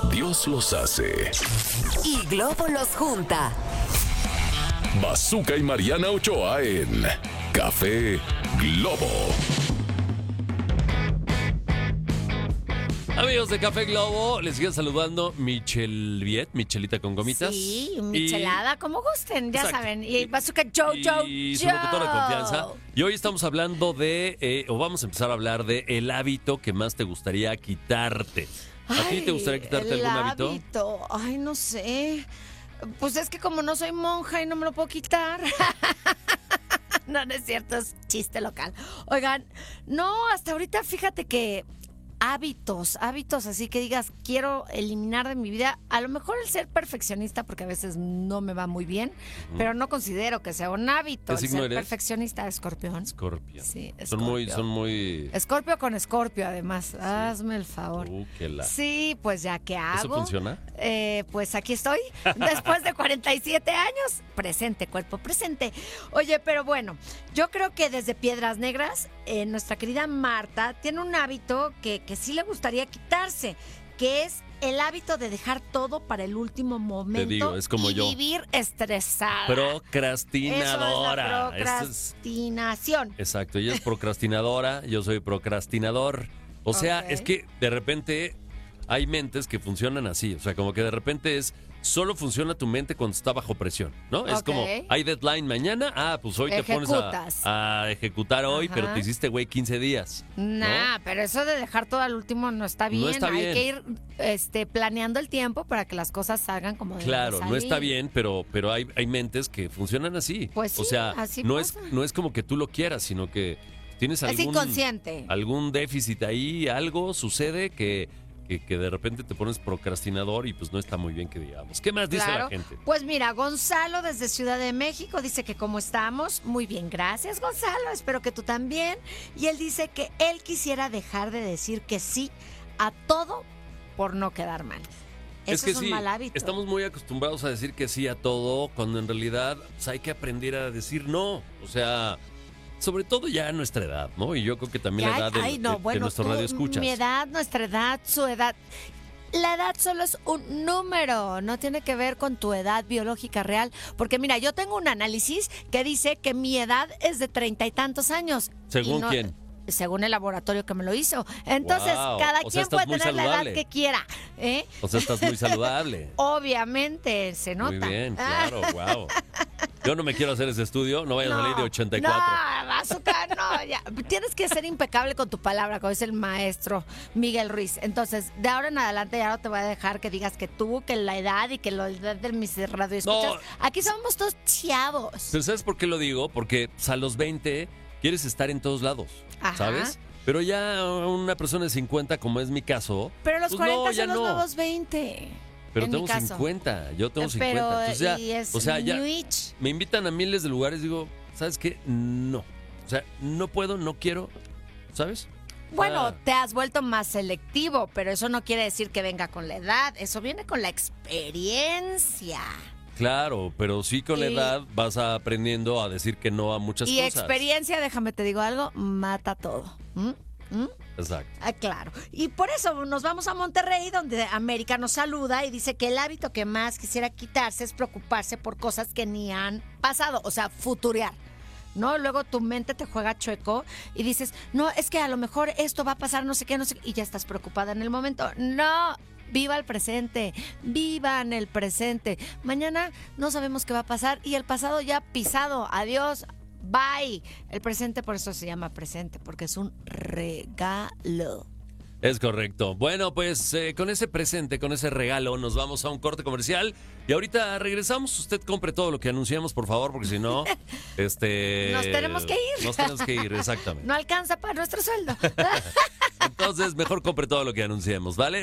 Dios los hace. Y Globo los junta. Bazooka y Mariana Ochoa en Café Globo. Amigos de Café Globo, les sigue saludando Michelita con gomitas. Sí, michelada, como gusten, ya Exacto. saben. Y Bazooka Joe. Y su locutor de confianza. Y hoy estamos hablando o vamos a empezar a hablar de el hábito que más te gustaría quitarte. ¿A ti te gustaría quitarte algún hábito? Ay, no sé. Pues es que como no soy monja y no me lo puedo quitar. No es cierto, es chiste local. Oigan, no, hasta ahorita fíjate que hábitos así que digas, quiero eliminar de mi vida, a lo mejor el ser perfeccionista, porque a veces no me va muy bien, pero no considero que sea un hábito. ¿Qué signo ser eres? Perfeccionista, Escorpión. Escorpio. Sí, Son muy... Escorpio con Escorpio, además. Sí. Hazme el favor. Sí, pues ya, ¿qué hago? ¿Eso funciona? Pues aquí estoy, después de 47 años. Presente, cuerpo presente. Oye, pero bueno, yo creo que desde Piedras Negras, nuestra querida Marta tiene un hábito que sí le gustaría quitarse, que es el hábito de dejar todo para el último momento. Te digo, es como yo. Vivir estresada. Procrastinadora. Eso es la procrastinación. Exacto, ella es procrastinadora, yo soy procrastinador. O sea, es que de repente hay mentes que funcionan así. O sea, como que de repente solo funciona tu mente cuando está bajo presión, ¿no? Es como, hay deadline mañana, pues hoy te pones a ejecutar hoy, pero te hiciste, 15 días. ¿no? Pero eso de dejar todo al último no está bien. No está bien. Hay que ir planeando el tiempo para que las cosas salgan como deben Claro, salir. no está bien, pero hay mentes que funcionan así. Pues sí, o sea, así no pasa. no es como que tú lo quieras, sino que tienes Es inconsciente. algún déficit ahí, algo sucede que de repente te pones procrastinador y pues no está muy bien que digamos. ¿Qué más dice la gente? Pues mira, Gonzalo desde Ciudad de México dice que cómo estamos. Muy bien, gracias Gonzalo, espero que tú también. Y él dice que él quisiera dejar de decir que sí a todo por no quedar mal. Eso es un mal hábito. Estamos muy acostumbrados a decir que sí a todo, cuando en realidad hay que aprender a decir no. O sea, sobre todo ya a nuestra edad, ¿no? Y yo creo que también la edad de nuestro radio escuchas. Mi edad, nuestra edad, su edad. La edad solo es un número, no tiene que ver con tu edad biológica real. Porque mira, yo tengo un análisis que dice que mi edad es de 30 y tantos años. ¿Según quién? Según el laboratorio que me lo hizo. Entonces, cada quien puede tener la edad que quiera. O sea, estás muy saludable. Obviamente, se nota. Muy bien, claro, wow. Yo no me quiero hacer ese estudio, no vayas a salir de 84. No, Bazooka, no, ya. Tienes que ser impecable con tu palabra, como dice el maestro Miguel Ruiz. Entonces, de ahora en adelante ya no te voy a dejar que digas que tú, que la edad y que la edad de mis radioescuchas. No. Aquí somos todos chavos. Pero ¿sabes por qué lo digo? Porque a los 20 quieres estar en todos lados, ¿sabes? Pero ya una persona de 50, como es mi caso... Pero los 40 son los nuevos 20. Pero tengo 50, yo tengo 50. Entonces ya me invitan a miles de lugares, digo, ¿sabes qué? No. O sea, no puedo, no quiero, ¿sabes? Bueno, te has vuelto más selectivo, pero eso no quiere decir que venga con la edad, eso viene con la experiencia. Claro, pero sí con la edad vas aprendiendo a decir que no a muchas cosas. Y experiencia, déjame te digo algo, mata todo. Exacto. Claro. Y por eso nos vamos a Monterrey, donde América nos saluda y dice que el hábito que más quisiera quitarse es preocuparse por cosas que ni han pasado, o sea, futurear. ¿No? Luego tu mente te juega chueco y dices, no, es que a lo mejor esto va a pasar, no sé qué, y ya estás preocupada en el momento. No, viva el presente, vivan el presente. Mañana no sabemos qué va a pasar y el pasado ya pisado, adiós, bye. El presente por eso se llama presente, porque es un regalo. Es correcto. Bueno, pues con ese presente, con ese regalo, nos vamos a un corte comercial y ahorita regresamos. Usted compre todo lo que anunciamos, por favor, porque si no, nos tenemos que ir. Nos tenemos que ir, exactamente. No alcanza para nuestro sueldo. Entonces, mejor compre todo lo que anunciemos, ¿vale?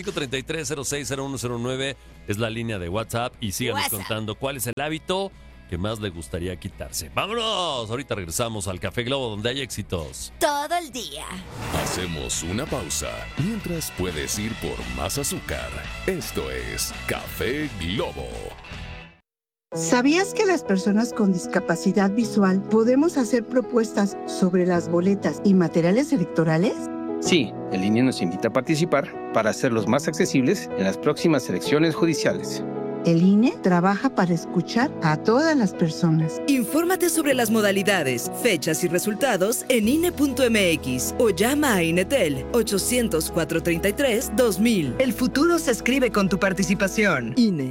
5533-060109 es la línea de WhatsApp y síganos contando cuál es el hábito que más le gustaría quitarse. ¡Vámonos! Ahorita regresamos al Café Globo, donde hay éxitos todo el día. Hacemos una pausa mientras puedes ir por más azúcar. Esto es Café Globo. ¿Sabías que las personas con discapacidad visual podemos hacer propuestas sobre las boletas y materiales electorales? Sí, el INE nos invita a participar para hacerlos más accesibles en las próximas elecciones judiciales. El INE trabaja para escuchar a todas las personas. Infórmate sobre las modalidades, fechas y resultados en INE.mx o llama a INETEL 800-433-2000. El futuro se escribe con tu participación. INE.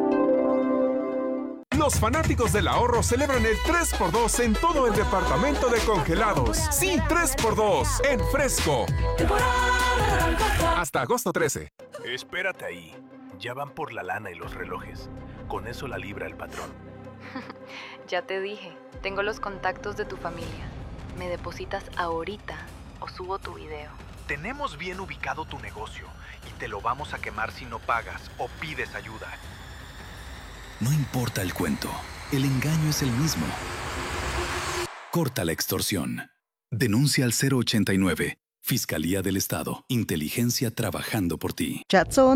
Los fanáticos del ahorro celebran el 3x2 en todo el departamento de congelados. Sí, 3x2 en Fresco. Hasta agosto 13. Espérate ahí. Ya van por la lana y los relojes. Con eso la libra el patrón. Ya te dije, tengo los contactos de tu familia. Me depositas ahorita o subo tu video. Tenemos bien ubicado tu negocio y te lo vamos a quemar si no pagas o pides ayuda. No importa el cuento, el engaño es el mismo. Corta la extorsión. Denuncia al 089. Fiscalía del Estado. Inteligencia trabajando por ti.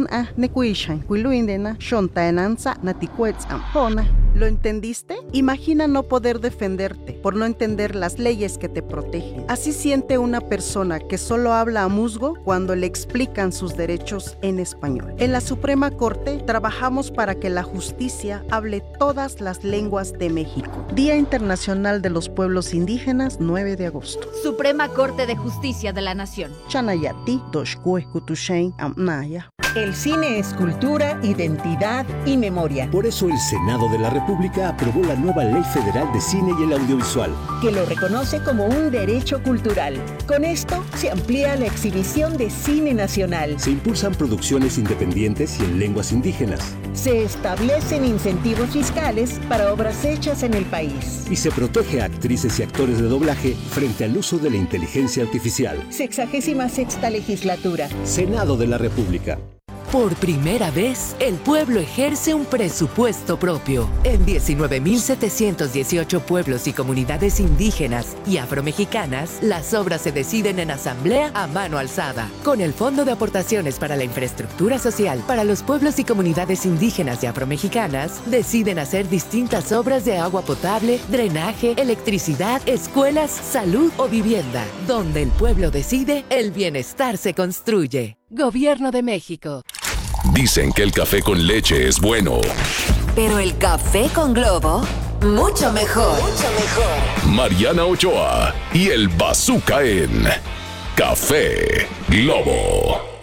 ¿Lo entendiste? Imagina no poder defenderte por no entender las leyes que te protegen. Así siente una persona que solo habla a musgo cuando le explican sus derechos en español. En la Suprema Corte trabajamos para que la justicia hable todas las lenguas de México. Día Internacional de los Pueblos Indígenas, 9 de agosto. Suprema Corte de Justicia de la Nación. Chanayati, Toshkue, Kutushain, Amnaya. El cine es cultura, identidad y memoria. Por eso el Senado de la República aprobó la nueva Ley Federal de Cine y el Audiovisual, que lo reconoce como un derecho cultural. Con esto se amplía la exhibición de cine nacional. Se impulsan producciones independientes y en lenguas indígenas. Se establecen incentivos fiscales para obras hechas en el país. Y se protege a actrices y actores de doblaje frente al uso de la inteligencia artificial. 66ª legislatura. Senado de la República. Por primera vez, el pueblo ejerce un presupuesto propio. En 19.718 pueblos y comunidades indígenas y afromexicanas, las obras se deciden en asamblea a mano alzada. Con el Fondo de Aportaciones para la Infraestructura Social para los pueblos y comunidades indígenas y afromexicanas, deciden hacer distintas obras de agua potable, drenaje, electricidad, escuelas, salud o vivienda. Donde el pueblo decide, el bienestar se construye. Gobierno de México. Dicen que el café con leche es bueno. Pero el café con Globo, mucho mejor. Mucho mejor. Mariana Ochoa y el Bazooka en Café Globo.